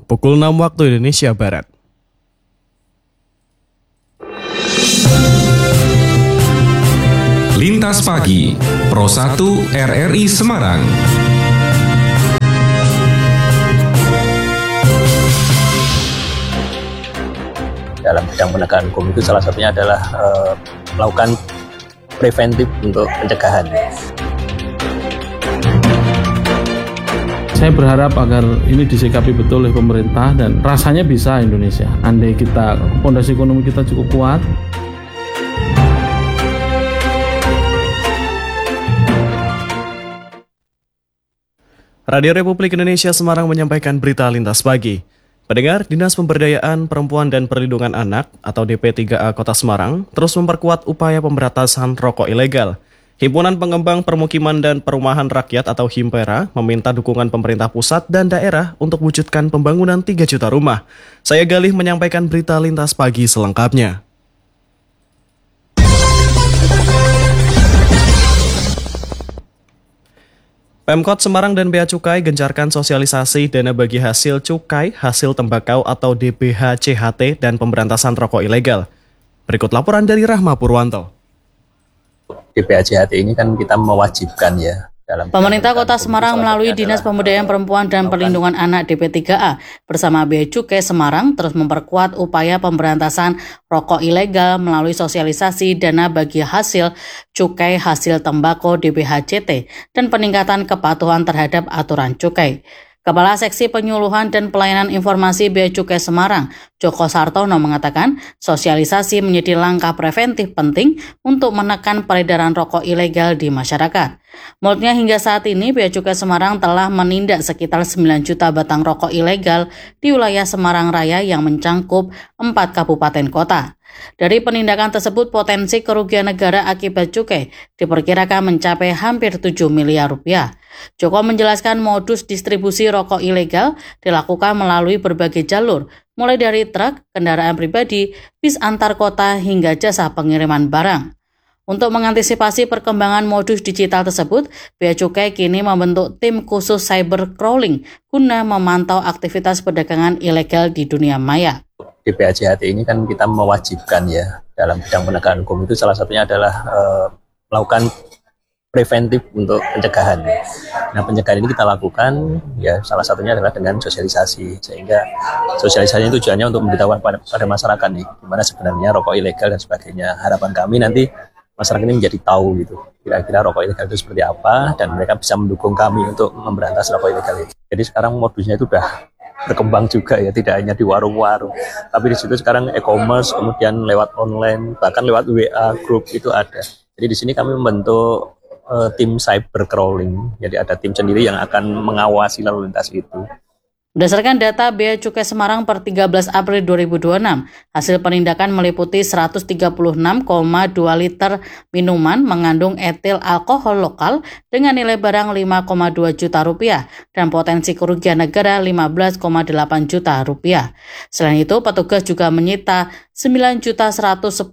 pukul 6 waktu Indonesia Barat. Lintas Pagi, Pro 1 RRI Semarang. Dalam bidang penegakan hukum itu salah satunya adalah melakukan preventif untuk pencegahan. Saya berharap agar ini disikapi betul oleh pemerintah dan rasanya bisa Indonesia. Andai kita fondasi ekonomi kita cukup kuat. Radio Republik Indonesia Semarang menyampaikan berita lintas pagi. Pendengar, Dinas Pemberdayaan Perempuan dan Perlindungan Anak atau DP3A Kota Semarang terus memperkuat upaya pemberantasan rokok ilegal. Himpunan Pengembang Permukiman dan Perumahan Rakyat atau HIMPERA meminta dukungan pemerintah pusat dan daerah untuk wujudkan pembangunan 3 juta rumah. Saya Galih menyampaikan berita lintas pagi selengkapnya. Pemkot Semarang dan Bea Cukai gencarkan sosialisasi dana bagi hasil cukai, hasil tembakau atau DBH-CHT dan pemberantasan rokok ilegal. Berikut laporan dari Rahma Purwanto. DBH-CHT ini kan kita mewajibkan ya. Pemerintah Kota Semarang melalui Dinas Pemberdayaan Perempuan dan Perlindungan Anak DP3A bersama Bea Cukai Semarang terus memperkuat upaya pemberantasan rokok ilegal melalui sosialisasi dana bagi hasil cukai hasil tembakau DBH-CT dan peningkatan kepatuhan terhadap aturan cukai. Kepala Seksi Penyuluhan dan Pelayanan Informasi Bea Cukai Semarang, Joko Sartono mengatakan, sosialisasi menjadi langkah preventif penting untuk menekan peredaran rokok ilegal di masyarakat. Menurutnya hingga saat ini Bea Cukai Semarang telah menindak sekitar 9 juta batang rokok ilegal di wilayah Semarang Raya yang mencangkup 4 kabupaten kota. Dari penindakan tersebut, potensi kerugian negara akibat cukai diperkirakan mencapai hampir 7 miliar rupiah. Joko menjelaskan modus distribusi rokok ilegal dilakukan melalui berbagai jalur, mulai dari truk, kendaraan pribadi, bis antar kota hingga jasa pengiriman barang. Untuk mengantisipasi perkembangan modus digital tersebut, Bea Cukai kini membentuk tim khusus cyber crawling guna memantau aktivitas perdagangan ilegal di dunia maya. DBH-CHT ini kan kita mewajibkan ya dalam bidang penegakan hukum itu salah satunya adalah melakukan preventif untuk pencegahan. Nah, pencegahan ini kita lakukan ya salah satunya adalah dengan sosialisasi, sehingga sosialisasi itu tujuannya untuk memberitahukan pada masyarakat nih gimana sebenarnya rokok ilegal dan sebagainya. Harapan kami nanti masyarakat ini menjadi tahu gitu kira-kira rokok ilegal itu seperti apa dan mereka bisa mendukung kami untuk memberantas rokok ilegal itu. Jadi sekarang modusnya itu udah berkembang juga ya, tidak hanya di warung-warung, tapi di situ sekarang e-commerce, kemudian lewat online, bahkan lewat WA group itu ada. Jadi di sini kami membentuk tim cyber crawling, jadi ada tim sendiri yang akan mengawasi lalu lintas itu. Berdasarkan data Bea Cukai Semarang per 13 April 2026, hasil penindakan meliputi 136,2 liter minuman mengandung etil alkohol lokal dengan nilai barang 5,2 juta rupiah dan potensi kerugian negara 15,8 juta rupiah. Selain itu, petugas juga menyita 9.110.507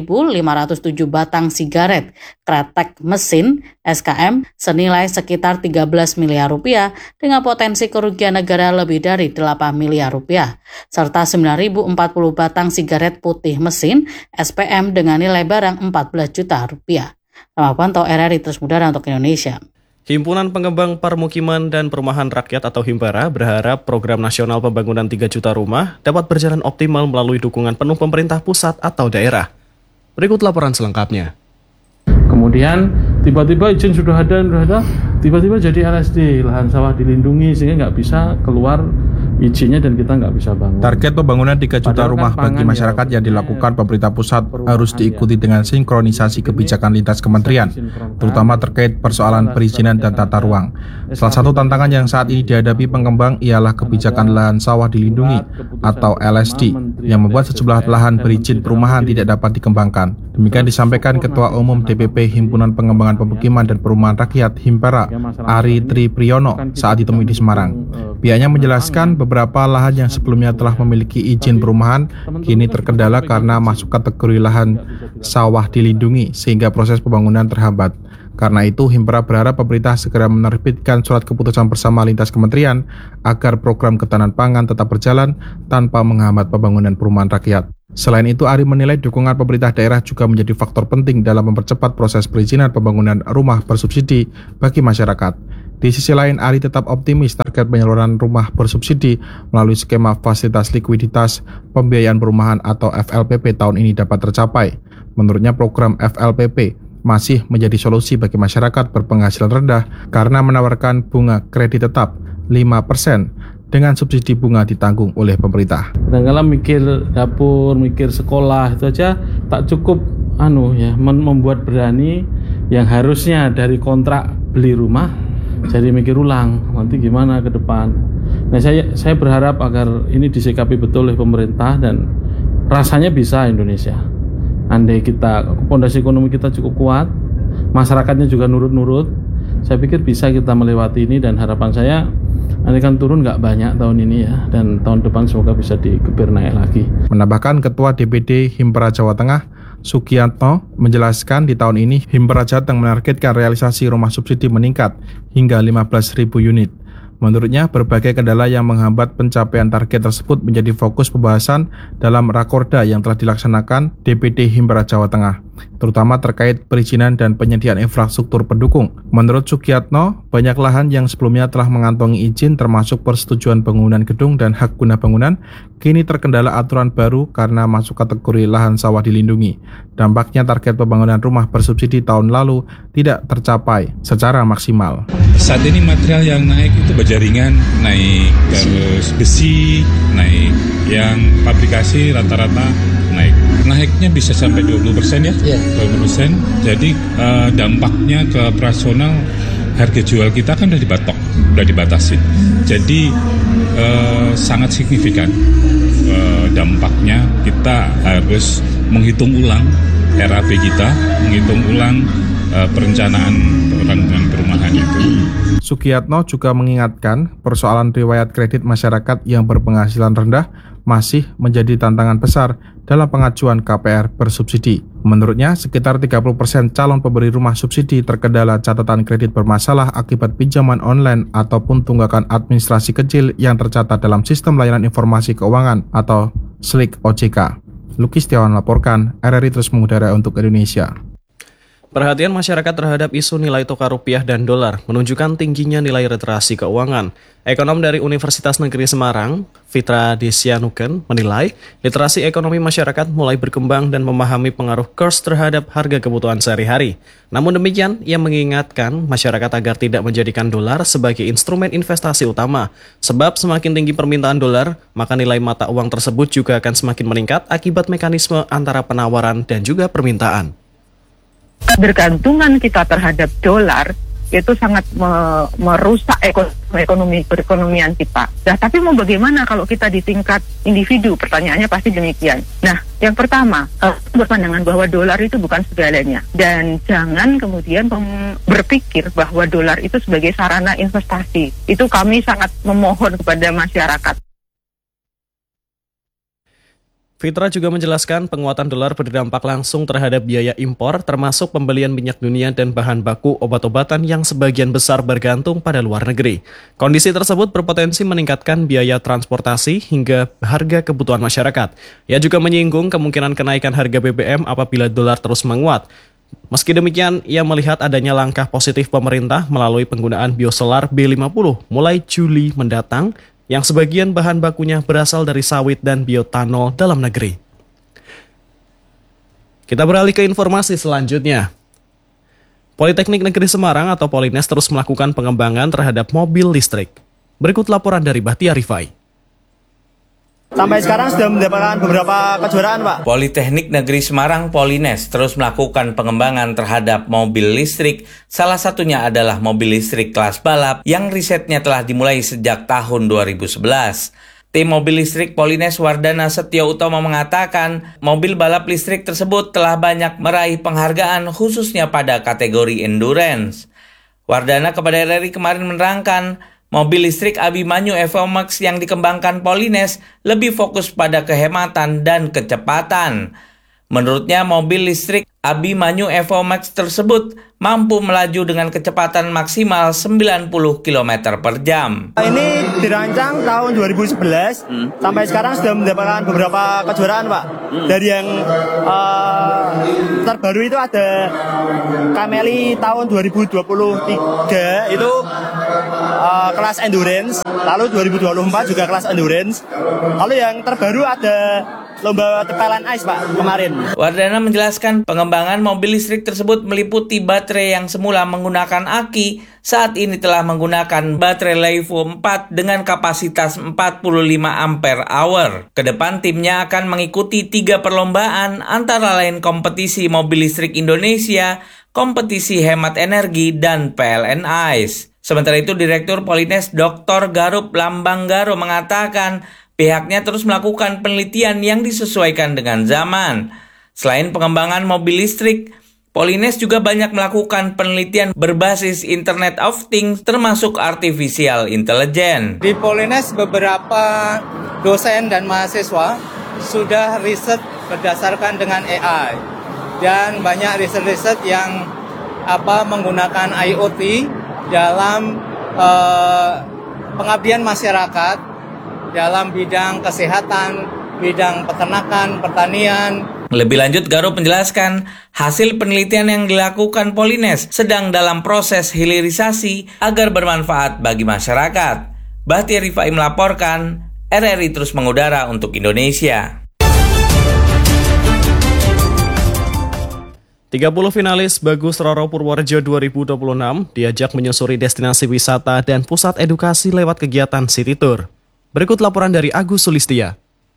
batang sigaret, kretek mesin, SKM, senilai sekitar 13 miliar rupiah dengan potensi kerugian negara lebih dari 8 miliar rupiah, serta 9.040 batang sigaret putih mesin, SPM dengan nilai barang 14 juta rupiah. Rahma Purwanto, RRI Terus Mudara untuk Indonesia. Himpunan Pengembang Permukiman dan Perumahan Rakyat atau HIMPERA berharap program nasional pembangunan 3 juta rumah dapat berjalan optimal melalui dukungan penuh pemerintah pusat atau daerah. Berikut laporan selengkapnya. Kemudian tiba-tiba izin sudah ada, tiba-tiba jadi LSD, lahan sawah dilindungi sehingga nggak bisa keluar izinnya dan kita nggak bisa bangun. Target pembangunan 3 juta rumah bagi masyarakat yang dilakukan pemerintah pusat harus diikuti dengan sinkronisasi kebijakan lintas kementerian, terutama terkait persoalan perizinan dan tata ruang. Salah satu tantangan yang saat ini dihadapi pengembang ialah kebijakan lahan sawah dilindungi atau LSD yang membuat sejumlah lahan berizin perumahan tidak dapat dikembangkan. Demikian disampaikan Ketua Umum DPP Himpunan Pengembangan Pemukiman dan Perumahan Rakyat HIMPERA, Ari Tri Priyono, saat ditemui di Semarang. Pihaknya menjelaskan beberapa lahan yang sebelumnya telah memiliki izin perumahan kini terkendala karena masuk kategori lahan sawah dilindungi sehingga proses pembangunan terhambat. Karena itu, Himpera berharap pemerintah segera menerbitkan surat keputusan bersama lintas kementerian agar program ketahanan pangan tetap berjalan tanpa menghambat pembangunan perumahan rakyat. Selain itu, Ari menilai dukungan pemerintah daerah juga menjadi faktor penting dalam mempercepat proses perizinan pembangunan rumah bersubsidi bagi masyarakat. Di sisi lain, Ari tetap optimis target penyaluran rumah bersubsidi melalui skema fasilitas likuiditas pembiayaan perumahan atau FLPP tahun ini dapat tercapai. Menurutnya, program FLPP masih menjadi solusi bagi masyarakat berpenghasilan rendah karena menawarkan bunga kredit tetap 5% dengan subsidi bunga ditanggung oleh pemerintah. Kadang-kadang mikir dapur, mikir sekolah itu aja tak cukup membuat berani yang harusnya dari kontrak beli rumah jadi mikir ulang nanti gimana ke depan. Nah, saya berharap agar ini disikapi betul oleh pemerintah dan rasanya bisa Indonesia. Andai kita fondasi ekonomi kita cukup kuat, masyarakatnya juga nurut-nurut, saya pikir bisa kita melewati ini dan harapan saya andai kan turun nggak banyak tahun ini ya, dan tahun depan semoga bisa digebir naik lagi. Menambahkan Ketua DPD Himpera Jawa Tengah, Sukiyatno, menjelaskan di tahun ini Himpera Jateng menargetkan realisasi rumah subsidi meningkat hingga 15.000 unit. Menurutnya, berbagai kendala yang menghambat pencapaian target tersebut menjadi fokus pembahasan dalam rakorda yang telah dilaksanakan DPD Himpera Jawa Tengah, terutama terkait perizinan dan penyediaan infrastruktur pendukung. Menurut Sukiyatno, banyak lahan yang sebelumnya telah mengantongi izin termasuk persetujuan bangunan gedung dan hak guna bangunan, kini terkendala aturan baru karena masuk kategori lahan sawah dilindungi. Dampaknya target pembangunan rumah bersubsidi tahun lalu tidak tercapai secara maksimal. Saat ini material yang naik itu baja ringan naik, terus besi naik, yang fabrikasi rata-rata naik. Naiknya bisa sampai 20% ya, 20%. Jadi dampaknya ke operasional, harga jual kita kan udah dibatasi. Jadi sangat signifikan dampaknya. Kita harus menghitung ulang RAP kita, menghitung ulang perencanaan perumahan itu. Sukiyatno juga mengingatkan persoalan riwayat kredit masyarakat yang berpenghasilan rendah masih menjadi tantangan besar dalam pengajuan KPR bersubsidi. Menurutnya, sekitar 30% calon pemberi rumah subsidi terkendala catatan kredit bermasalah akibat pinjaman online ataupun tunggakan administrasi kecil yang tercatat dalam Sistem Layanan Informasi Keuangan atau SLIK OJK. Luki Setiawan melaporkan, RRI terus mengudara untuk Indonesia. Perhatian masyarakat terhadap isu nilai tukar rupiah dan dolar menunjukkan tingginya nilai literasi keuangan. Ekonom dari Universitas Negeri Semarang, Fitra Desianuken, menilai literasi ekonomi masyarakat mulai berkembang dan memahami pengaruh kurs terhadap harga kebutuhan sehari-hari. Namun demikian, ia mengingatkan masyarakat agar tidak menjadikan dolar sebagai instrumen investasi utama. Sebab semakin tinggi permintaan dolar, maka nilai mata uang tersebut juga akan semakin meningkat akibat mekanisme antara penawaran dan juga permintaan. Bergantungan kita terhadap dolar itu sangat merusak perekonomian kita. Nah, tapi mau bagaimana kalau kita di tingkat individu? Pertanyaannya pasti demikian. Nah, yang pertama, berpandangan bahwa dolar itu bukan segalanya. Dan jangan kemudian berpikir bahwa dolar itu sebagai sarana investasi. Itu kami sangat memohon kepada masyarakat. Fitra juga menjelaskan penguatan dolar berdampak langsung terhadap biaya impor termasuk pembelian minyak dunia dan bahan baku obat-obatan yang sebagian besar bergantung pada luar negeri. Kondisi tersebut berpotensi meningkatkan biaya transportasi hingga harga kebutuhan masyarakat. Ia juga menyinggung kemungkinan kenaikan harga BBM apabila dolar terus menguat. Meski demikian, ia melihat adanya langkah positif pemerintah melalui penggunaan biosolar B50 mulai Juli mendatang, yang sebagian bahan bakunya berasal dari sawit dan bioetanol dalam negeri. Kita beralih ke informasi selanjutnya. Politeknik Negeri Semarang atau Polines terus melakukan pengembangan terhadap mobil listrik. Berikut laporan dari Bahtia Rifai. Sampai sekarang sudah mendapatkan beberapa kejuaraan, Pak. Politeknik Negeri Semarang Polines terus melakukan pengembangan terhadap mobil listrik. Salah satunya adalah mobil listrik kelas balap yang risetnya telah dimulai sejak tahun 2011. Tim mobil listrik Polines Wardana Setio Utomo mengatakan mobil balap listrik tersebut telah banyak meraih penghargaan khususnya pada kategori endurance. Wardana kepada RRI kemarin menerangkan mobil listrik Abimanyu Evo Max yang dikembangkan Polines lebih fokus pada kehematan dan kecepatan. Menurutnya, mobil listrik Abimanyu Evo Max tersebut mampu melaju dengan kecepatan maksimal 90 km per jam. Ini dirancang tahun 2011, sampai sekarang sudah mendapatkan beberapa kejuaraan, Pak. Dari yang terbaru itu ada Cameli tahun 2023, itu kelas endurance, lalu 2024 juga kelas endurance, lalu yang terbaru ada lomba tepalan ice, Pak, kemarin. Wardana menjelaskan pengembangan mobil listrik tersebut meliputi baterai yang semula menggunakan aki, saat ini telah menggunakan baterai LiVo 4 dengan kapasitas 45 ampere hour. Kedepan timnya akan mengikuti 3 perlombaan, antara lain kompetisi mobil listrik Indonesia, kompetisi hemat energi, dan PLN Ice. Sementara itu, Direktur Polines Dr. Garup Lambanggaro mengatakan pihaknya terus melakukan penelitian yang disesuaikan dengan zaman. Selain pengembangan mobil listrik, Polines juga banyak melakukan penelitian berbasis Internet of Things termasuk Artificial Intelligence. Di Polines beberapa dosen dan mahasiswa sudah riset berdasarkan dengan AI. Dan banyak riset-riset yang menggunakan IoT dalam pengabdian masyarakat, dalam bidang kesehatan, bidang peternakan, pertanian. Lebih lanjut, Garup menjelaskan hasil penelitian yang dilakukan Polines sedang dalam proses hilirisasi agar bermanfaat bagi masyarakat. Bahtiar Rifai melaporkan, RRI terus mengudara untuk Indonesia. 30 finalis Bagus Roro Purworejo 2026 diajak menyusuri destinasi wisata dan pusat edukasi lewat kegiatan City Tour. Berikut laporan dari Agus Sulistia.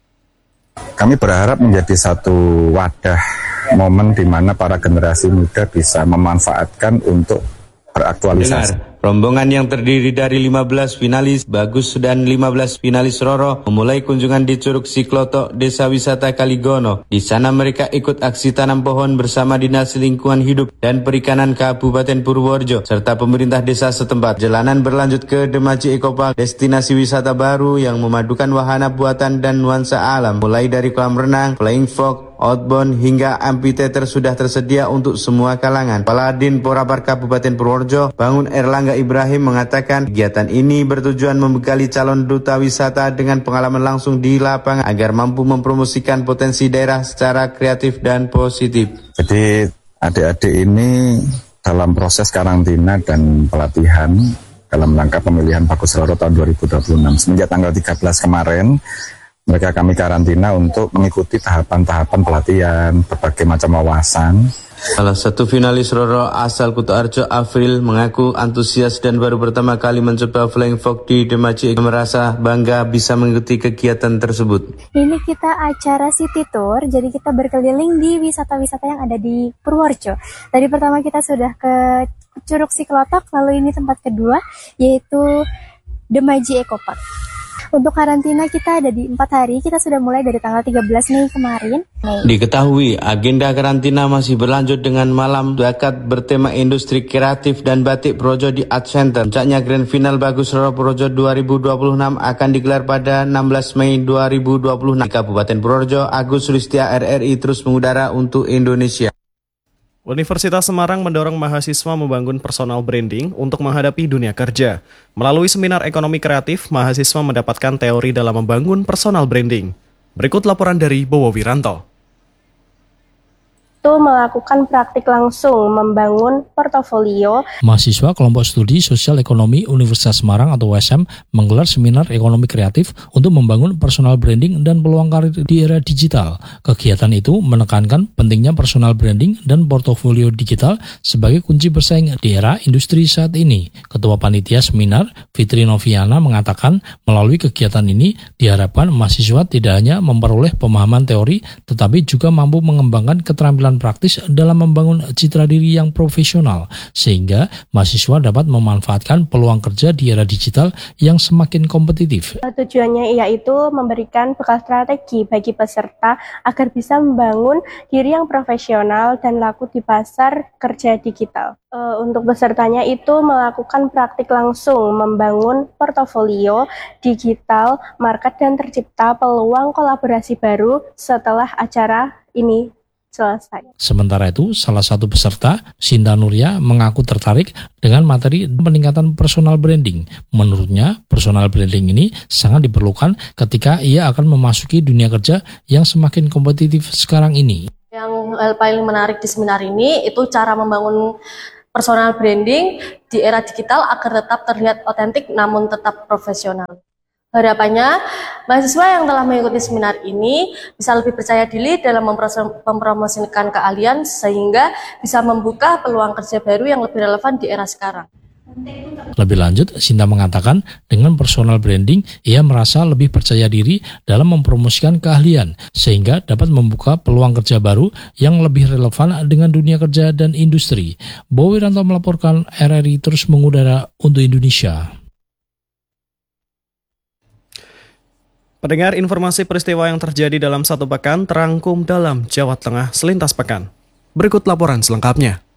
Kami berharap menjadi satu wadah momen di mana para generasi muda bisa memanfaatkan untuk beraktualisasi. Rombongan yang terdiri dari 15 finalis Bagus dan 15 finalis Roro memulai kunjungan di Curug Sikloto, Desa Wisata Kaligono. Di sana mereka ikut aksi tanam pohon bersama Dinas Lingkungan Hidup dan Perikanan Kabupaten Purworejo serta pemerintah desa setempat. Jalanan berlanjut ke Demaci Ecopark, destinasi wisata baru yang memadukan wahana buatan dan nuansa alam. Mulai dari kolam renang, flying fox, outbound hingga amphitheater sudah tersedia untuk semua kalangan. Kepala Dinporabar Kabupaten Purworejo, Bangun Erlangga Ibrahim mengatakan kegiatan ini bertujuan membekali calon duta wisata dengan pengalaman langsung di lapangan agar mampu mempromosikan potensi daerah secara kreatif dan positif. Jadi adik-adik ini dalam proses karantina dan pelatihan dalam rangka pemilihan Bagus Roro tahun 2026. Semenjak tanggal 13 kemarin, mereka kami karantina untuk mengikuti tahapan-tahapan pelatihan, berbagai macam wawasan. Salah satu finalis Roro asal Kutoarjo, Afril, mengaku antusias dan baru pertama kali mencoba flying fox di Demaci. Merasa bangga bisa mengikuti kegiatan tersebut. Ini kita acara City Tour, jadi kita berkeliling di wisata-wisata yang ada di Purworejo. Tadi pertama kita sudah ke Curug Siklotok, lalu ini tempat kedua yaitu Demaci Ecopark. Untuk karantina kita ada di 4 hari, kita sudah mulai dari tanggal 13 Mei kemarin. Diketahui agenda karantina masih berlanjut dengan malam zakat bertema industri kreatif dan batik Purworejo di Art Center. Puncaknya Grand Final Bagus Roro Purworejo 2026 akan digelar pada 16 Mei 2026 di Kabupaten Purworejo. Agus Sulistia, RRI terus mengudara untuk Indonesia. Universitas Semarang mendorong mahasiswa membangun personal branding untuk menghadapi dunia kerja. Melalui seminar ekonomi kreatif, mahasiswa mendapatkan teori dalam membangun personal branding. Berikut laporan dari Bowo Wiranto. Itu melakukan praktik langsung membangun portofolio. Mahasiswa kelompok studi sosial ekonomi Universitas Semarang atau USM menggelar seminar ekonomi kreatif untuk membangun personal branding dan peluang karir di era digital. Kegiatan itu menekankan pentingnya personal branding dan portofolio digital sebagai kunci bersaing di era industri saat ini. Ketua Panitia Seminar, Fitri Noviana, mengatakan melalui kegiatan ini diharapkan mahasiswa tidak hanya memperoleh pemahaman teori tetapi juga mampu mengembangkan keterampilan praktis dalam membangun citra diri yang profesional, sehingga mahasiswa dapat memanfaatkan peluang kerja di era digital yang semakin kompetitif. Tujuannya yaitu memberikan bekal strategi bagi peserta agar bisa membangun diri yang profesional dan laku di pasar kerja digital. Untuk pesertanya itu melakukan praktik langsung membangun portofolio digital, market, dan tercipta peluang kolaborasi baru setelah acara ini selesai. Sementara itu, salah satu peserta, Sinta Nuria, mengaku tertarik dengan materi peningkatan personal branding. Menurutnya, personal branding ini sangat diperlukan ketika ia akan memasuki dunia kerja yang semakin kompetitif sekarang ini. Yang hal paling menarik di seminar ini itu cara membangun personal branding di era digital agar tetap terlihat otentik namun tetap profesional. Harapannya, mahasiswa yang telah mengikuti seminar ini bisa lebih percaya diri dalam mempromosikan keahlian sehingga bisa membuka peluang kerja baru yang lebih relevan di era sekarang. Lebih lanjut, Sinta mengatakan dengan personal branding, ia merasa lebih percaya diri dalam mempromosikan keahlian sehingga dapat membuka peluang kerja baru yang lebih relevan dengan dunia kerja dan industri. Bowi Ranto melaporkan, RRI terus mengudara untuk Indonesia. Pendengar, informasi peristiwa yang terjadi dalam satu pekan terangkum dalam Jawa Tengah Selintas Pekan. Berikut laporan selengkapnya.